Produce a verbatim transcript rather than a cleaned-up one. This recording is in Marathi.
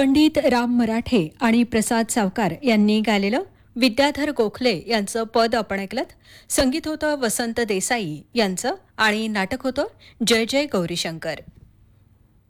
पंडित राम मराठे आणि प्रसाद सावकार यांनी गायलेलं विद्याधर गोखले यांचं पद आपण ऐकलं. संगीत होतं वसंत देसाई यांचं आणि नाटक होतं जय जय गौरीशंकर.